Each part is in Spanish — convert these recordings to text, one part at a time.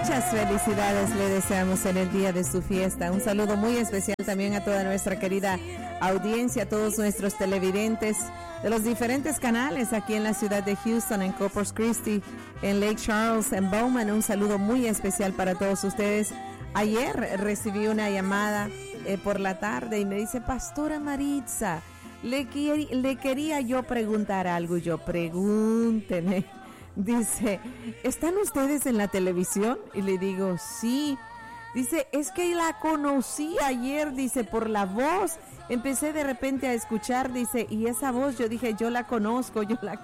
Muchas felicidades le deseamos en el día de su fiesta. Un saludo muy especial también a toda nuestra querida audiencia, a todos nuestros televidentes de los diferentes canales aquí en la ciudad de Houston, en Corpus Christi, en Lake Charles, en Bowman. Un saludo muy especial para todos ustedes. Ayer recibí una llamada por la tarde y me dice: Pastora Maritza, le quería yo preguntar algo. Yo, pregúnteme. Dice: ¿están ustedes en la televisión? Y le digo: sí. Dice: es que la conocí ayer, dice, por la voz. Empecé de repente a escuchar, dice, y esa voz, yo dije, yo la conozco.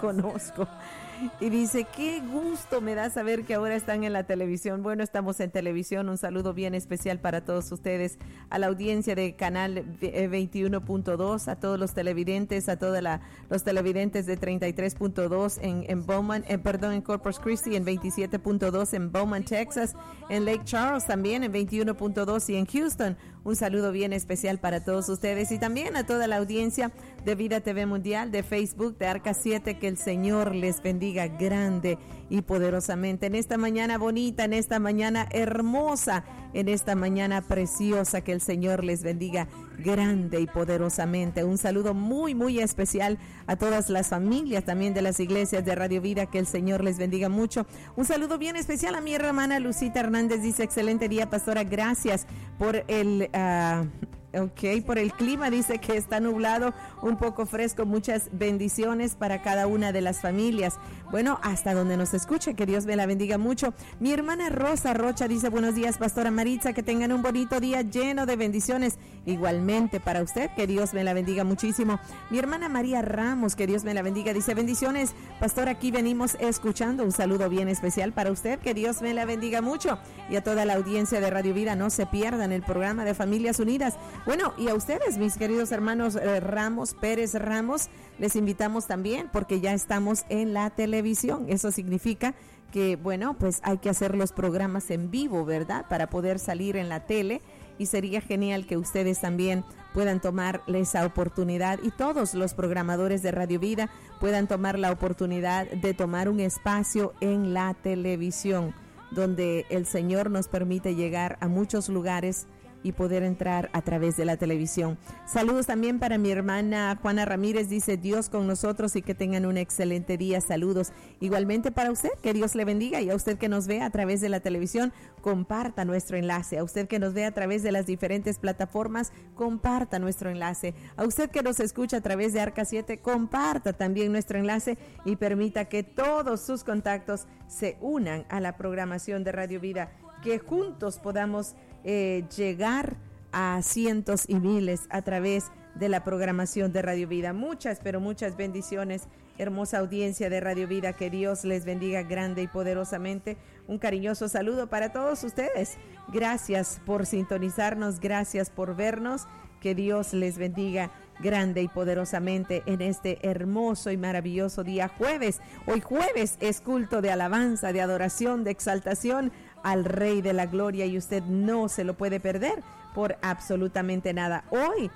Y dice: qué gusto me da saber que ahora están en la televisión. Bueno, estamos en televisión. Un saludo bien especial para todos ustedes, a la audiencia de Canal 21.2, a todos los televidentes, a todos los televidentes de 33.2 en Bowman, en Corpus Christi, en 27.2 en Bowman, Texas, en Lake Charles también en 21.2 y en Houston. Un saludo bien especial para todos ustedes y también a toda la audiencia de Vida TV Mundial, de Facebook, de Arca 7. Que el Señor les bendiga grande y poderosamente en esta mañana bonita, en esta mañana hermosa, en esta mañana preciosa. Que el Señor les bendiga grande y poderosamente. Un saludo muy muy especial a todas las familias también de las iglesias de Radio Vida. Que el Señor les bendiga mucho. Un saludo bien especial a mi hermana Lucita Hernández. Dice: excelente día, pastora, gracias por el por el clima. Dice que está nublado, un poco fresco. Muchas bendiciones para cada una de las familias. Bueno, hasta donde nos escuche, que Dios me la bendiga mucho. Mi hermana Rosa Rocha dice: buenos días, pastora Maritza, que tengan un bonito día lleno de bendiciones. Igualmente para usted, que Dios me la bendiga muchísimo. Mi hermana María Ramos, que Dios me la bendiga, dice: bendiciones, pastora, aquí venimos escuchando. Un saludo bien especial para usted, que Dios me la bendiga mucho. Y a toda la audiencia de Radio Vida, no se pierdan el programa de Familias Unidas. Bueno, y a ustedes, mis queridos hermanos Pérez Ramos, les invitamos también, porque ya estamos en la televisión. Eso significa que, bueno, pues hay que hacer los programas en vivo, ¿verdad? Para poder salir en la tele, y sería genial que ustedes también puedan tomar esa oportunidad, y todos los programadores de Radio Vida puedan tomar la oportunidad de tomar un espacio en la televisión, donde el Señor nos permite llegar a muchos lugares y poder entrar a través de la televisión. Saludos también para mi hermana Juana Ramírez. Dice: Dios con nosotros y que tengan un excelente día. Saludos. Igualmente para usted, que Dios le bendiga. Y a usted que nos ve a través de la televisión, comparta nuestro enlace. A usted que nos ve a través de las diferentes plataformas, comparta nuestro enlace. A usted que nos escucha a través de Arca 7, comparta también nuestro enlace y permita que todos sus contactos se unan a la programación de Radio Vida, que juntos podamos llegar a cientos y miles a través de la programación de Radio Vida. Muchas, pero muchas bendiciones, hermosa audiencia de Radio Vida. Que Dios les bendiga grande y poderosamente. Un cariñoso saludo para todos ustedes. Gracias por sintonizarnos, gracias por vernos. Que Dios les bendiga grande y poderosamente en este hermoso y maravilloso día jueves. Hoy jueves es culto de alabanza, de adoración, de exaltación al Rey de la Gloria, y usted no se lo puede perder por absolutamente nada.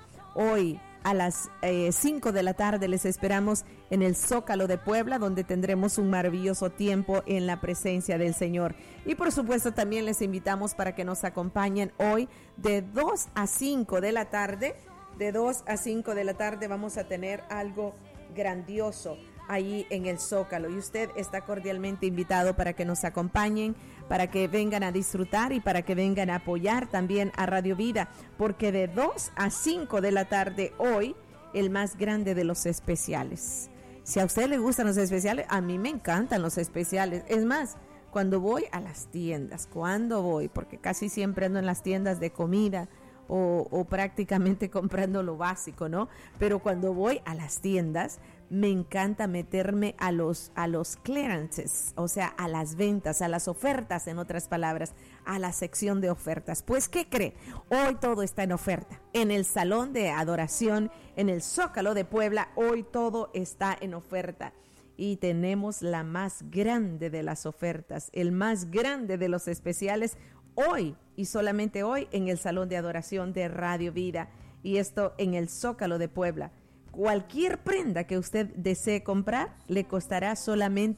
Hoy a las 5 de la tarde les esperamos en el Zócalo de Puebla, donde tendremos un maravilloso tiempo en la presencia del Señor. Y por supuesto también les invitamos para que nos acompañen hoy de 2 a 5 de la tarde. De 2 a 5 de la tarde vamos a tener algo grandioso ahí en el Zócalo, y usted está cordialmente invitado para que nos acompañen, para que vengan a disfrutar y para que vengan a apoyar también a Radio Vida, porque de 2 a 5 de la tarde hoy, el más grande de los especiales. Si a usted le gustan los especiales, a mí me encantan los especiales. Es más, cuando voy a las tiendas, porque casi siempre ando en las tiendas de comida, o prácticamente comprando lo básico, ¿no? Pero cuando voy a las tiendas, me encanta meterme a los clearances, o sea, a las ventas, a las ofertas, en otras palabras, a la sección de ofertas. Pues, ¿qué cree? Hoy todo está en oferta. En el Salón de Adoración, en el Zócalo de Puebla, hoy todo está en oferta. Y tenemos la más grande de las ofertas, el más grande de los especiales, hoy y solamente hoy en el Salón de Adoración de Radio Vida, y esto en el Zócalo de Puebla. Cualquier prenda que usted desee comprar le costará solamente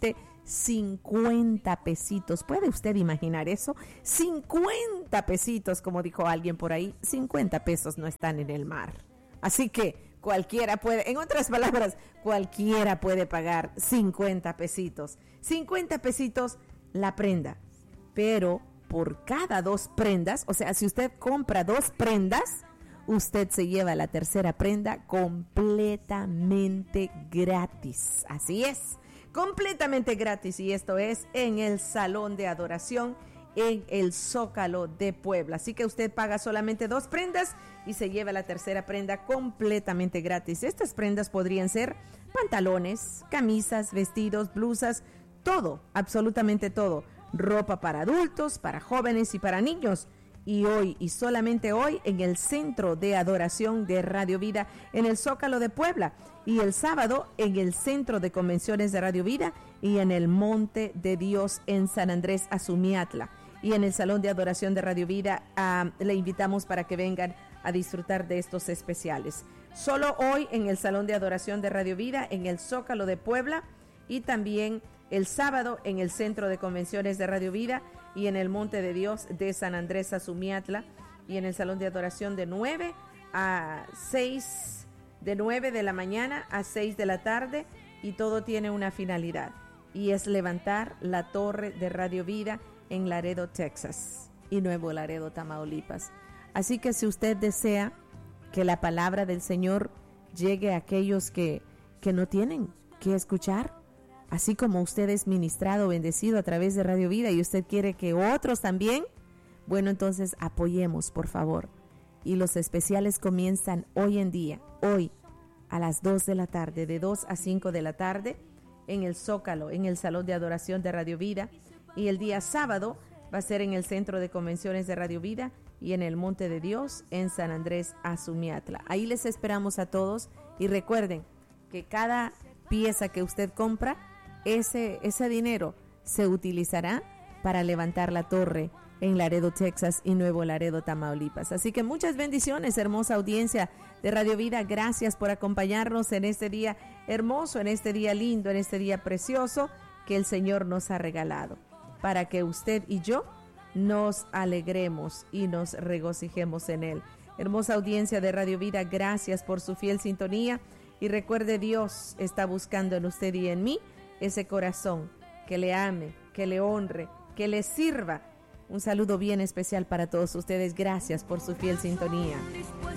50 pesitos. ¿Puede usted imaginar eso? 50 pesitos, como dijo alguien por ahí. 50 pesos no están en el mar. Así que cualquiera puede, en otras palabras, cualquiera puede pagar 50 pesitos. 50 pesitos la prenda. Pero por cada 2 prendas, o sea, si usted compra 2 prendas, usted se lleva la tercera prenda completamente gratis. Así es, completamente gratis. Y esto es en el Salón de Adoración en el Zócalo de Puebla. Así que usted paga solamente 2 prendas y se lleva la tercera prenda completamente gratis. Estas prendas podrían ser pantalones, camisas, vestidos, blusas, todo, absolutamente todo. Ropa para adultos, para jóvenes y para niños. Y hoy, y solamente hoy, en el Centro de Adoración de Radio Vida en el Zócalo de Puebla. Y el sábado en el Centro de Convenciones de Radio Vida y en el Monte de Dios en San Andrés Azumiatla. Y en el Salón de Adoración de Radio Vida le invitamos para que vengan a disfrutar de estos especiales. Solo hoy en el Salón de Adoración de Radio Vida en el Zócalo de Puebla y también el sábado en el Centro de Convenciones de Radio Vida y en el Monte de Dios de San Andrés Azumiatla y en el Salón de Adoración de 9 de la mañana a 6 de la tarde, y todo tiene una finalidad y es levantar la torre de Radio Vida en Laredo, Texas y Nuevo Laredo, Tamaulipas. Así que si usted desea que la palabra del Señor llegue a aquellos que no tienen que escuchar, así como usted es ministrado, bendecido a través de Radio Vida y usted quiere que otros también, bueno, entonces apoyemos, por favor. Y los especiales comienzan hoy a las 2 de la tarde, de 2 a 5 de la tarde, en el Zócalo, en el Salón de Adoración de Radio Vida. Y el día sábado va a ser en el Centro de Convenciones de Radio Vida y en el Monte de Dios en San Andrés Azumiatla. Ahí les esperamos a todos y recuerden que cada pieza que usted compra, ese dinero se utilizará para levantar la torre en Laredo, Texas y Nuevo Laredo, Tamaulipas. Así que muchas bendiciones, hermosa audiencia de Radio Vida. Gracias por acompañarnos en este día hermoso, en este día lindo, en este día precioso que el Señor nos ha regalado, para que usted y yo nos alegremos y nos regocijemos en Él. Hermosa audiencia de Radio Vida, gracias por su fiel sintonía. Y recuerde, Dios está buscando en usted y en mí ese corazón que le ame, que le honre, que le sirva. Un saludo bien especial para todos ustedes. Gracias por su fiel sintonía.